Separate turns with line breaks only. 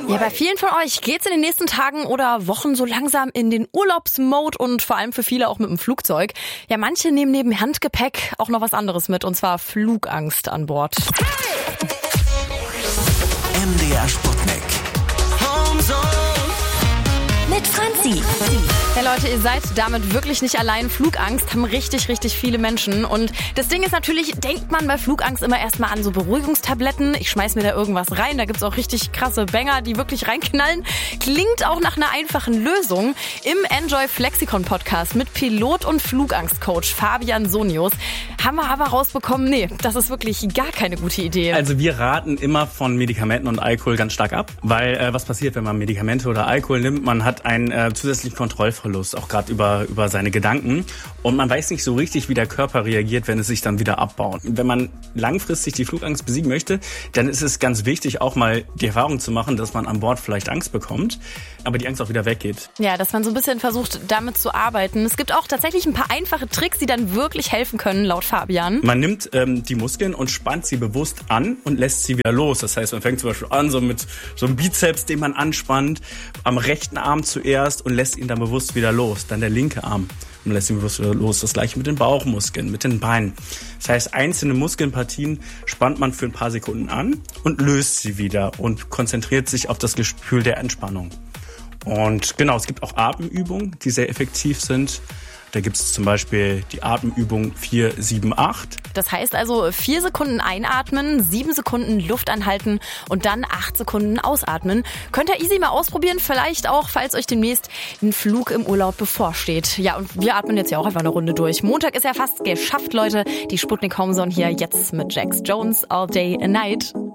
Ja, bei vielen von euch geht's in den nächsten Tagen oder Wochen so langsam in den Urlaubsmode und vor allem für viele auch mit dem Flugzeug. Ja, manche nehmen neben Handgepäck auch noch was anderes mit, und zwar Flugangst an Bord.
MDR Sputnik.
Mit Franzi. Hey Leute, ihr seid damit wirklich nicht allein. Flugangst haben richtig viele Menschen. Und das Ding ist natürlich, denkt man bei Flugangst immer erstmal an so Beruhigungstabletten. Ich schmeiß mir da irgendwas rein. Da gibt's auch richtig krasse Banger, die wirklich reinknallen. Klingt auch nach einer einfachen Lösung. Im Enjoy Flexikon Podcast mit Pilot- und Flugangstcoach Fabian Sonius haben wir aber rausbekommen, nee, das ist wirklich gar keine gute Idee.
Also wir raten immer von Medikamenten und Alkohol ganz stark ab, weil was passiert, wenn man Medikamente oder Alkohol nimmt? Man hat einen zusätzlichen Kontrollverlust, auch gerade über seine Gedanken, und man weiß nicht so richtig, wie der Körper reagiert, wenn es sich dann wieder abbaut. Wenn man langfristig die Flugangst besiegen möchte, dann ist es ganz wichtig, auch mal die Erfahrung zu machen, dass man an Bord vielleicht Angst bekommt, aber die Angst auch wieder weggeht.
Ja, dass man so ein bisschen versucht, damit zu arbeiten. Es gibt auch tatsächlich ein paar einfache Tricks, die dann wirklich helfen können, laut Fabian.
Man nimmt die Muskeln und spannt sie bewusst an und lässt sie wieder los. Das heißt, man fängt zum Beispiel an so mit so einem Bizeps, den man anspannt, am rechten Arm zuerst und lässt ihn dann bewusst wieder los. Dann der linke Arm und lässt ihn bewusst wieder los. Das gleiche mit den Bauchmuskeln, mit den Beinen. Das heißt, einzelne Muskelpartien spannt man für ein paar Sekunden an und löst sie wieder und konzentriert sich auf das Gefühl der Entspannung. Und genau, es gibt auch Atemübungen, die sehr effektiv sind. Da gibt es zum Beispiel die Atemübung 4-7-8.
Das heißt also 4 Sekunden einatmen, 7 Sekunden Luft anhalten und dann 8 Sekunden ausatmen. Könnt ihr easy mal ausprobieren, vielleicht auch, falls euch demnächst ein Flug im Urlaub bevorsteht. Ja, und wir atmen jetzt ja auch einfach eine Runde durch. Montag ist ja fast geschafft, Leute. Die Sputnik Homezone hier jetzt mit Jax Jones, All Day and Night.